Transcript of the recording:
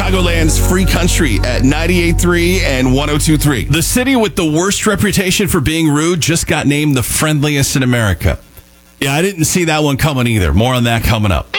Chicagoland's free country at 98.3 and 102.3. The city with the worst reputation for being rude just got named the friendliest in America. Yeah, I didn't see that one coming either. More on that coming up.